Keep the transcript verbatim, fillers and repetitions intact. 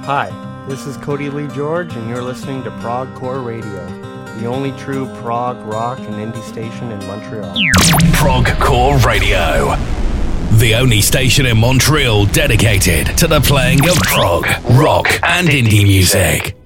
Hi, this is Cody Lee George, and you're listening to Prog Core Radio, the only true prog, rock, and indie station in Montreal. Prog Core Radio, the only station in Montreal dedicated to the playing of prog, rock, and indie music.